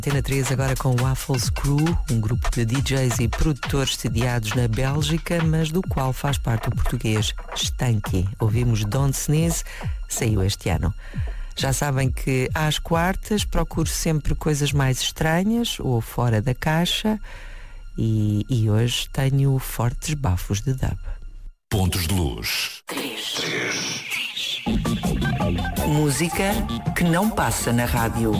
Antena 3 agora com o Waffles Crew, um grupo de DJs e produtores sediados na Bélgica, mas do qual faz parte o português Stanky. Ouvimos Don't Sneeze, saiu este ano. Já sabem que às quartas procuro sempre coisas mais estranhas ou fora da caixa e hoje tenho fortes bafos de dub. Pontos de luz. 3. Música que não passa na rádio.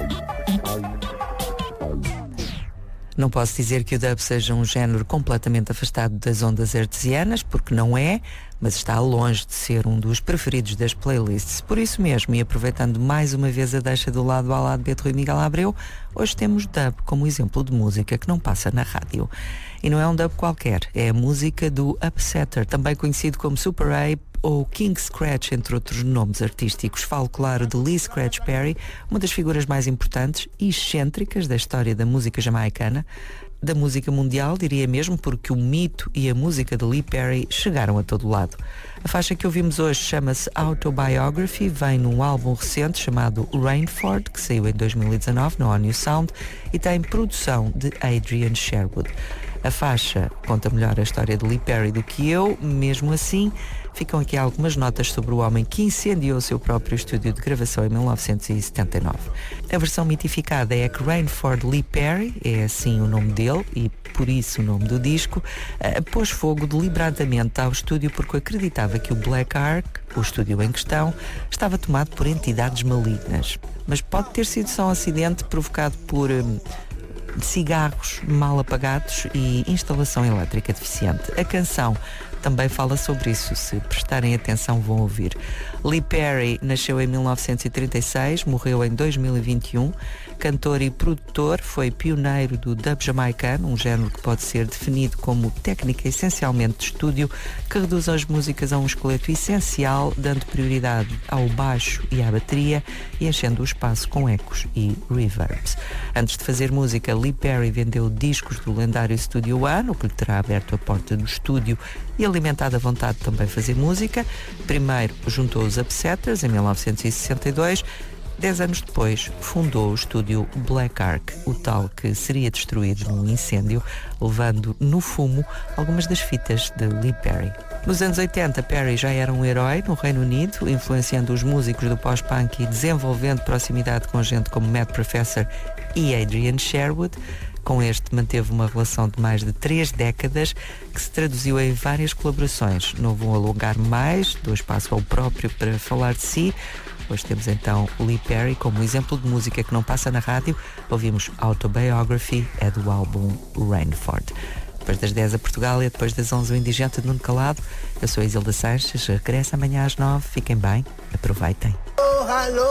Não posso dizer que o dub seja um género completamente afastado das ondas artesianas, porque não é, mas está longe de ser um dos preferidos das playlists. Por isso mesmo, e aproveitando mais uma vez a deixa do lado A lado B de Rui Miguel Abreu, hoje temos dub como exemplo de música que não passa na rádio. E não é um dub qualquer, é a música do Upsetter, também conhecido como Super Ape ou King Scratch, entre outros nomes artísticos. Falo, claro, de Lee Scratch Perry, uma das figuras mais importantes e excêntricas da história da música jamaicana, da música mundial, diria mesmo, porque o mito e a música de Lee Perry chegaram a todo lado. A faixa que ouvimos hoje chama-se Autobiography, vem num álbum recente chamado Rainford, que saiu em 2019 no On New Sound, e tem produção de Adrian Sherwood. A faixa conta melhor a história de Lee Perry do que eu, mesmo assim, ficam aqui algumas notas sobre o homem que incendiou o seu próprio estúdio de gravação em 1979. A versão mitificada é que Rainford Lee Perry, é assim o nome dele e por isso o nome do disco, pôs fogo deliberadamente ao estúdio porque acreditava que o Black Ark, o estúdio em questão, estava tomado por entidades malignas. Mas pode ter sido só um acidente provocado por cigarros mal apagados e instalação elétrica deficiente. A canção também fala sobre isso, se prestarem atenção vão ouvir. Lee Perry nasceu em 1936, morreu em 2021, cantor e produtor, foi pioneiro do dub jamaicano, um género que pode ser definido como técnica essencialmente de estúdio, que reduz as músicas a um esqueleto essencial, dando prioridade ao baixo e à bateria e enchendo o espaço com ecos e reverbs. Antes de fazer música, Lee Perry vendeu discos do lendário Studio One, o que lhe terá aberto a porta do estúdio e alimentado a vontade de também fazer música. Primeiro juntou os Upsetters em 1962, 10 anos depois fundou o estúdio Black Ark, o tal que seria destruído num incêndio, levando no fumo algumas das fitas de Lee Perry. Nos anos 80, Perry já era um herói no Reino Unido, influenciando os músicos do pós-punk e desenvolvendo proximidade com gente como Matt Professor e Adrian Sherwood. Com este manteve uma relação de mais de 3 décadas que se traduziu em várias colaborações. Não vou alongar mais, dou espaço ao próprio para falar de si. Hoje temos então Lee Perry como exemplo de música que não passa na rádio. Ouvimos Autobiography, é do álbum Rainford. Depois das 10 a Portugal e depois das 11 o Indigente de Nuno Calado. Eu sou a Isilda Sanches, regresso amanhã às 9. Fiquem bem, aproveitem.